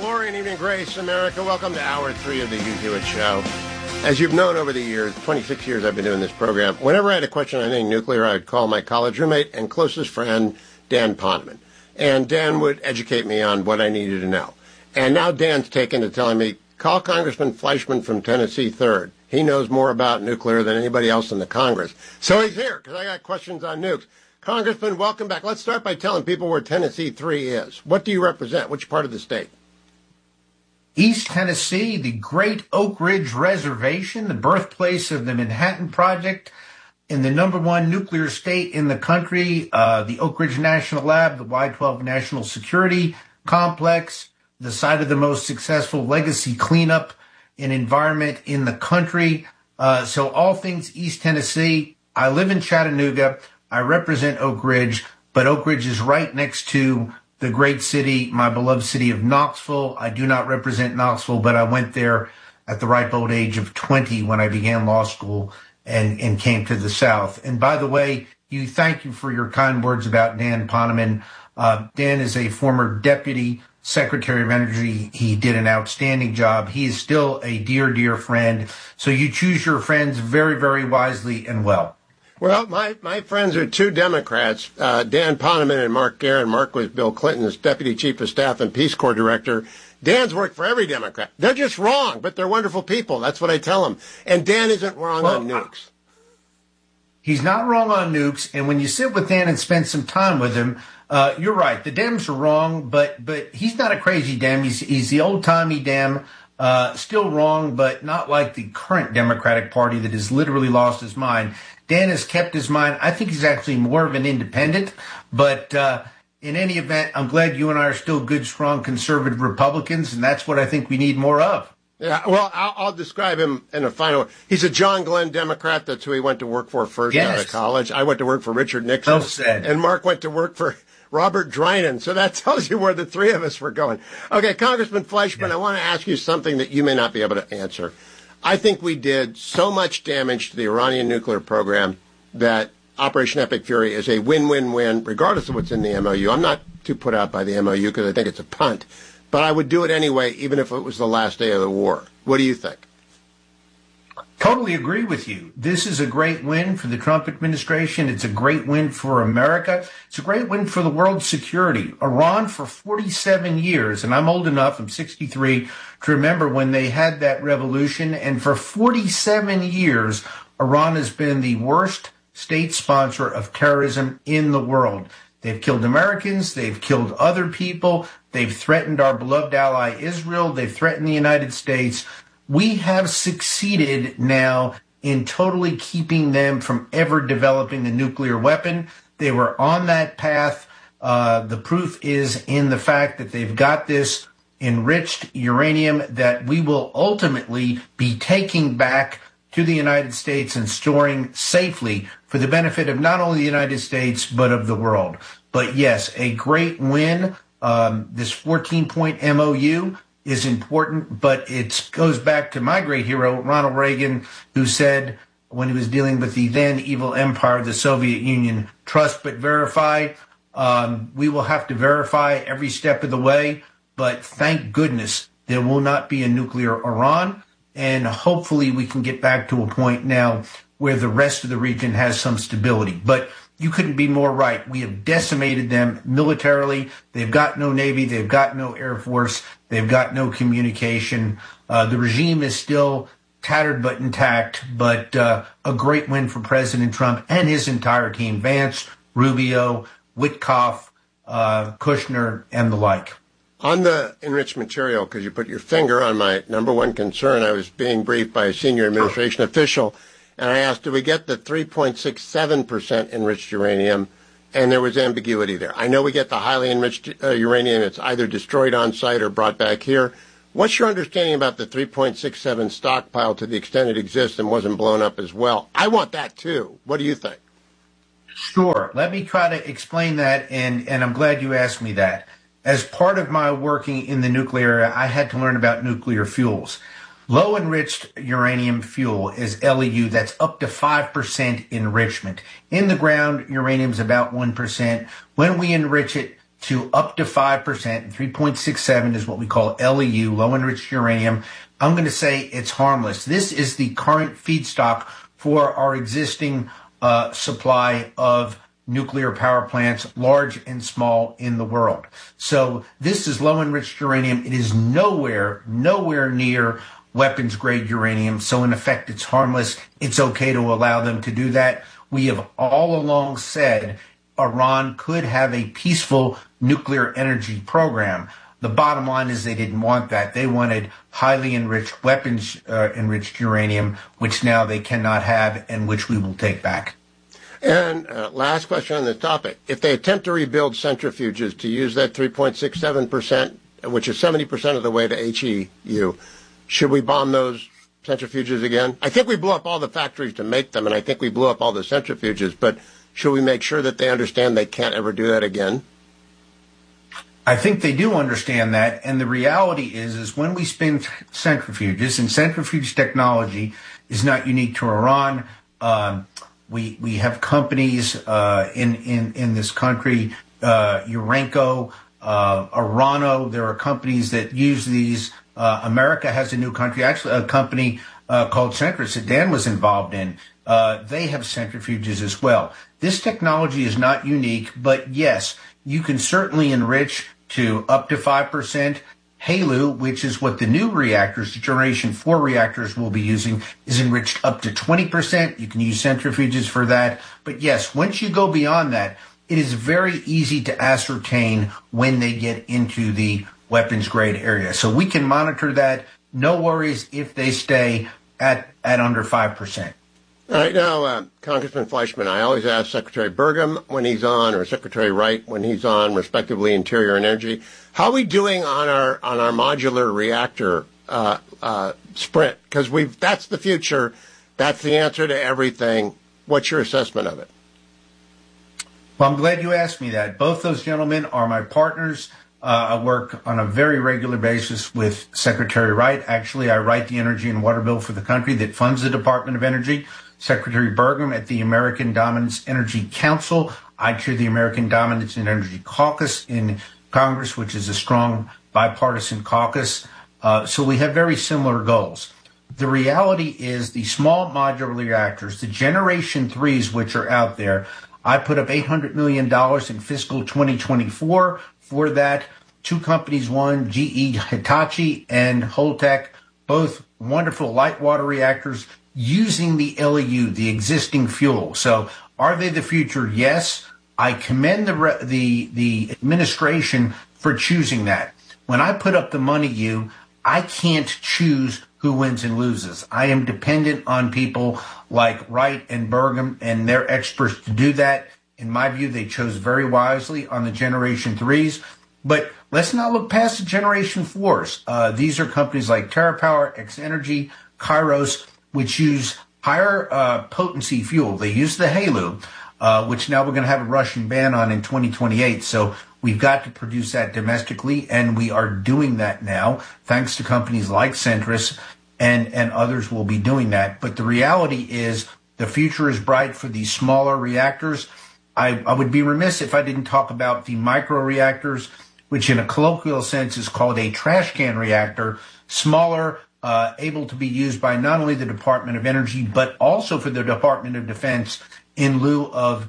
glory and evening grace, America. Welcome to Hour 3 of the Hugh Hewitt Show. As you've known over the years, 26 years I've been doing this program, whenever I had a question on anything nuclear, I would call my college roommate and closest friend, Dan Poneman. And Dan would educate me on what I needed to know. And now Dan's taken to telling me, call Congressman Fleischman from Tennessee 3rd. He knows more about nuclear than anybody else in the Congress. So he's here, because I got questions on nukes. Congressman, welcome back. Let's start by telling people where Tennessee 3 is. What do you represent? Which part of the state? East Tennessee, the Great Oak Ridge Reservation, the birthplace of the Manhattan Project, in the #1 nuclear state in the country, the Oak Ridge National Lab, the Y-12 National Security Complex, the site of the most successful legacy cleanup and environment in the country. So all things East Tennessee. I live in Chattanooga. I represent Oak Ridge, but Oak Ridge is right next to the great city, my beloved city of Knoxville. I do not represent Knoxville, but I went there at the ripe old age of 20 when I began law school and came to the South. And by the way, thank you for your kind words about Dan Poneman. Dan is a former deputy Secretary of Energy. He did an outstanding job. He is still a dear, dear friend. So you choose your friends very, very wisely and well. Well, my friends are two Democrats, Dan Poneman and Mark Guerin. Mark was Bill Clinton's Deputy Chief of Staff and Peace Corps Director. Dan's worked for every Democrat. They're just wrong, but they're wonderful people. That's what I tell them. And Dan isn't wrong on nukes. He's not wrong on nukes. And when you sit with Dan and spend some time with him, you're right. The Dems are wrong, but he's not a crazy Dem. He's the old-timey Dem. Still wrong, but not like the current Democratic Party that has literally lost his mind. Dan has kept his mind. I think he's actually more of an independent, but in any event, I'm glad you and I are still good, strong, conservative Republicans, and that's what I think we need more of. Yeah, well, I'll describe him in a final. He's a John Glenn Democrat. That's who he went to work for first out of college. I went to work for Richard Nixon. Well said. And Mark went to work for Robert Drinan. So that tells you where the three of us were going. Okay, Congressman Fleischman, I want to ask you something that you may not be able to answer. I think we did so much damage to the Iranian nuclear program that Operation Epic Fury is a win-win-win, regardless of what's in the MOU. I'm not too put out by the MOU because I think it's a punt. But I would do it anyway, even if it was the last day of the war. What do you think? Totally agree with you. This is a great win for the Trump administration. It's a great win for America. It's a great win for the world's security. Iran for 47 years, and I'm old enough, I'm 63, to remember when they had that revolution. And for 47 years, Iran has been the worst state sponsor of terrorism in the world. They've killed Americans. They've killed other people. They've threatened our beloved ally Israel. They've threatened the United States. We have succeeded now in totally keeping them from ever developing a nuclear weapon. They were on that path. The proof is in the fact that they've got this enriched uranium that we will ultimately be taking back to the United States and storing safely for the benefit of not only the United States, but of the world. But yes, a great win. This 14-point MOU is important, but it goes back to my great hero, Ronald Reagan, who said when he was dealing with the then evil empire, the Soviet Union, trust but verify. We will have to verify every step of the way, but thank goodness there will not be a nuclear Iran. And hopefully we can get back to a point now where the rest of the region has some stability. But you couldn't be more right. We have decimated them militarily. They've got no Navy. They've got no Air Force. They've got no communication. The regime is still tattered but intact, but a great win for President Trump and his entire team, Vance, Rubio, Witkoff, Kushner, and the like. On the enriched material, because you put your finger on my number one concern, I was being briefed by a senior administration official, and I asked, do we get the 3.67% enriched uranium? And there was ambiguity there. I know we get the highly enriched uranium. It's either destroyed on site or brought back here. What's your understanding about the 3.67 stockpile to the extent it exists and wasn't blown up as well? I want that too. What do you think? Sure. Let me try to explain that, and I'm glad you asked me that. As part of my working in the nuclear area, I had to learn about nuclear fuels. Low enriched uranium fuel is LEU. That's up to 5% enrichment. In the ground, uranium is about 1%. When we enrich it to up to 5%. And 3.67 is what we call LEU, low enriched uranium. I'm going to say it's harmless. This is the current feedstock for our existing supply of nuclear power plants, large and small, in the world. So this is low enriched uranium. It is nowhere near weapons grade uranium. So in effect, it's harmless. It's okay to allow them to do that. We have all along said Iran could have a peaceful nuclear energy program. The bottom line is they didn't want that. They wanted highly enriched weapons enriched uranium, which now they cannot have and which we will take back. And last question on this topic. If they attempt to rebuild centrifuges to use that 3.67%, which is 70% of the way to HEU, should we bomb those centrifuges again? I think we blew up all the factories to make them, and I think we blew up all the centrifuges, but should we make sure that they understand they can't ever do that again? I think they do understand that, and the reality is when we spin centrifuges, and centrifuge technology is not unique to Iran. We have companies in this country, Urenco, Orano. There are companies that use these. America has a new country, actually a company called Centrus that Dan was involved in. They have centrifuges as well. This technology is not unique, but yes, you can certainly enrich to up to 5%. HALEU, which is what the new reactors, the Generation 4 reactors will be using, is enriched up to 20%. You can use centrifuges for that. But yes, once you go beyond that, it is very easy to ascertain when they get into the weapons grade area. So we can monitor that. No worries if they stay at under 5%. All right, now, Congressman Fleischmann, I always ask Secretary Burgum when he's on, or Secretary Wright when he's on, respectively, Interior and Energy, how are we doing on our modular reactor sprint? Because that's the future. That's the answer to everything. What's your assessment of it? Well, I'm glad you asked me that. Both those gentlemen are my partners. I work on a very regular basis with Secretary Wright. Actually, I write the energy and water bill for the country that funds the Department of Energy. Secretary Burgum at the American Dominance Energy Council. I chair the American Dominance and Energy Caucus in Congress, which is a strong bipartisan caucus. So we have very similar goals. The reality is the small modular reactors, the Generation 3s, which are out there, I put up $800 million in fiscal 2024 for that. Two companies won, GE Hitachi and Holtec, both wonderful light water reactors using the LEU, the existing fuel. So are they the future? Yes. I commend the administration for choosing that. When I put up the money, I can't choose who wins and loses. I am dependent on people like Wright and Burgum and their experts to do that. In my view, they chose very wisely on the Generation 3s. But let's not look past the Generation 4s. These are companies like TerraPower, X-Energy, Kairos, which use higher potency fuel. They use the HALEU, which now we're going to have a Russian ban on in 2028. So we've got to produce that domestically, and we are doing that now, thanks to companies like Centrus, and others will be doing that. But the reality is the future is bright for these smaller reactors. I would be remiss if I didn't talk about the micro reactors, which in a colloquial sense is called a trash can reactor, smaller, able to be used by not only the Department of Energy, but also for the Department of Defense in lieu of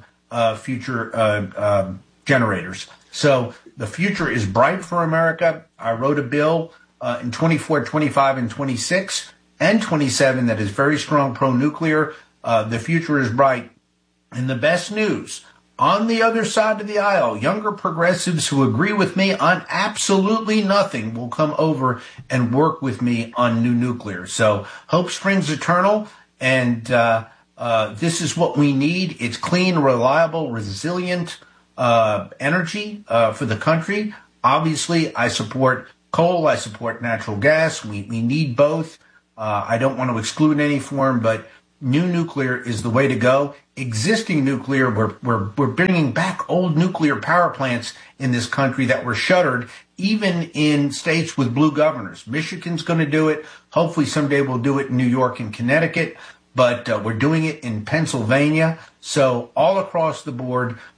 future generators. So the future is bright for America. I wrote a bill in 24, 25, and 26, and 27 that is very strong pro-nuclear. The future is bright. And the best news, on the other side of the aisle, younger progressives who agree with me on absolutely nothing will come over and work with me on new nuclear. So hope springs eternal, and this is what we need. It's clean, reliable, resilient energy for the country. Obviously, I support coal. I support natural gas. We need both. I don't want to exclude any form, but new nuclear is the way to go. Existing nuclear, we're bringing back old nuclear power plants in this country that were shuttered, even in states with blue governors. Michigan's going to do it. Hopefully someday we'll do it in New York and Connecticut, but we're doing it in Pennsylvania. So all across the board,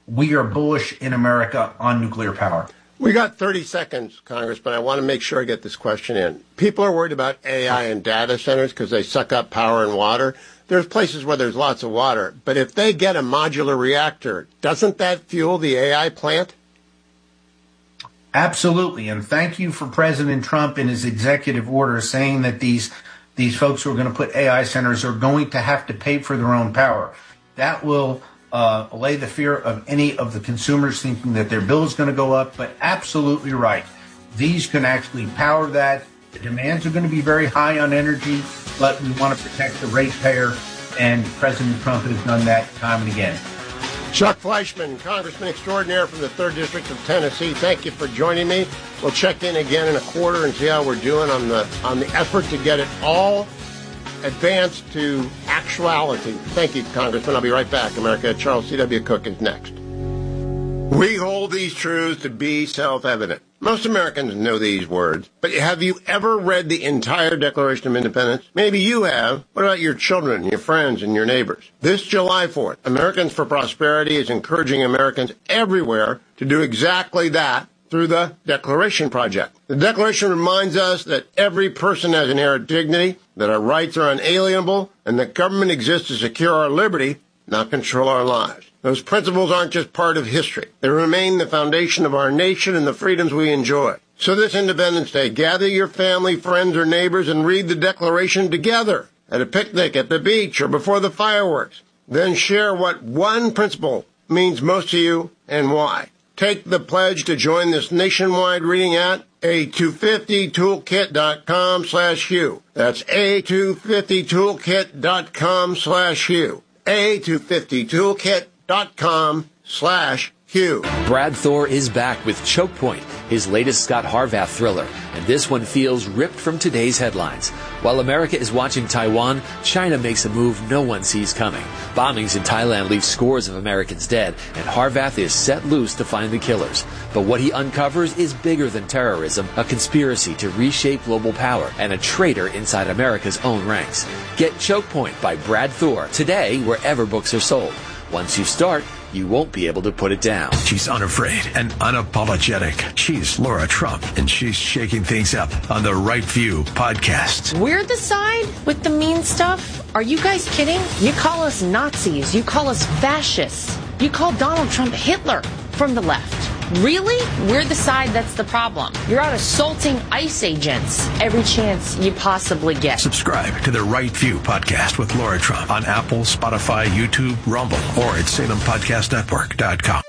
we are bullish in America on nuclear power. We got 30 seconds, Congressman. I want to make sure I get this question in. People are worried about AI and data centers because they suck up power and water. There's places where there's lots of water. But if they get a modular reactor, doesn't that fuel the AI plant? Absolutely. And thank you for President Trump in his executive order saying that these folks who are going to put AI centers are going to have to pay for their own power. That will allay the fear of any of the consumers thinking that their bill is going to go up, but absolutely right. These can actually power that. The demands are going to be very high on energy, but we want to protect the ratepayer, and President Trump has done that time and again. Chuck Fleischman, Congressman Extraordinaire from the 3rd District of Tennessee, thank you for joining me. We'll check in again in a quarter and see how we're doing on the effort to get it all advanced to actuality. Thank you, Congressman. I'll be right back. America, Charles C.W. Cook is next. We hold these truths to be self-evident. Most Americans know these words, but have you ever read the entire Declaration of Independence? Maybe you have. What about your children, your friends, and your neighbors? This July 4th, Americans for Prosperity is encouraging Americans everywhere to do exactly that through the Declaration Project. The Declaration reminds us that every person has inherent dignity, that our rights are unalienable, and that government exists to secure our liberty, not control our lives. Those principles aren't just part of history. They remain the foundation of our nation and the freedoms we enjoy. So this Independence Day, gather your family, friends, or neighbors and read the Declaration together at a picnic, at the beach, or before the fireworks. Then share what one principle means most to you and why. Take the pledge to join this nationwide reading at A250toolkit.com/Hugh. That's A250toolkit.com/Hugh. A250toolkit.com/Hugh. Brad Thor is back with Choke Point, his latest Scott Harvath thriller, and this one feels ripped from today's headlines. While America is watching Taiwan, China makes a move no one sees coming. Bombings in Thailand leave scores of Americans dead, and Harvath is set loose to find the killers. But what he uncovers is bigger than terrorism, a conspiracy to reshape global power, and a traitor inside America's own ranks. Get Choke Point by Brad Thor today wherever books are sold. Once you start, you won't be able to put it down. She's unafraid and unapologetic. She's Laura Trump, and she's shaking things up on the Right View podcast. We're the side with the mean stuff? Are you guys kidding? You call us Nazis. You call us fascists. You call Donald Trump Hitler from the left. Really? We're the side that's the problem. You're out assaulting ICE agents every chance you possibly get. Subscribe to the Right View podcast with Laura Trump on Apple, Spotify, YouTube, Rumble, or at SalemPodcastNetwork.com.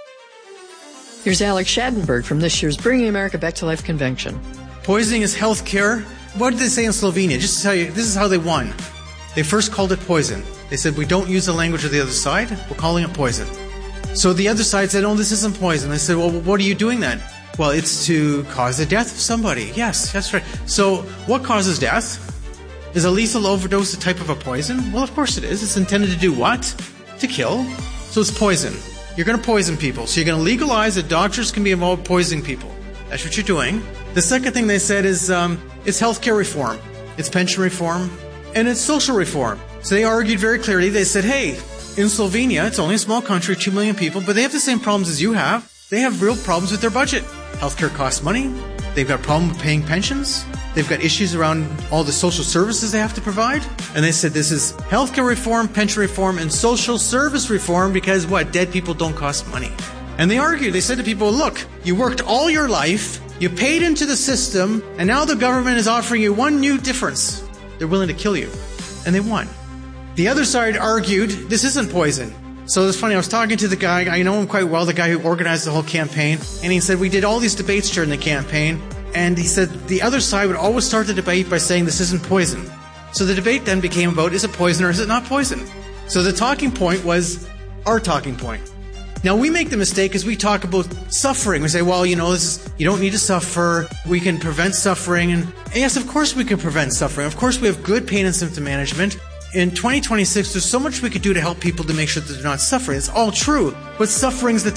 Here's Alex Schadenberg from this year's Bringing America Back to Life convention. Poisoning is health care. What did they say in Slovenia? Just to tell you, this is how they won. They first called it poison. They said, we don't use the language of the other side. We're calling it poison. So the other side said, oh, this isn't poison. They said, well, what are you doing then? Well, it's to cause the death of somebody. Yes, that's right. So what causes death? Is a lethal overdose a type of a poison? Well, of course it is. It's intended to do what? To kill. So it's poison. You're going to poison people. So you're going to legalize that doctors can be involved poisoning people. That's what you're doing. The second thing they said is it's healthcare reform. It's pension reform. And it's social reform. So they argued very clearly. They said, hey, in Slovenia, it's only a small country, 2 million people, but they have the same problems as you have. They have real problems with their budget. Healthcare costs money. They've got a problem with paying pensions. They've got issues around all the social services they have to provide. And they said this is healthcare reform, pension reform, and social service reform because what? Dead people don't cost money. And they argued. They said to people, look, you worked all your life, you paid into the system, and now the government is offering you one new difference. They're willing to kill you. And they won. The other side argued, this isn't poison. So it's funny, I was talking to the guy, I know him quite well, the guy who organized the whole campaign, and he said, we did all these debates during the campaign, and he said the other side would always start the debate by saying this isn't poison. So the debate then became about, is it poison or is it not poison? So the talking point was our talking point. Now we make the mistake as we talk about suffering. We say, well, you don't need to suffer. We can prevent suffering. And yes, of course we can prevent suffering. Of course we have good pain and symptom management. In 2026, there's so much we could do to help people to make sure that they're not suffering. It's all true. But suffering is the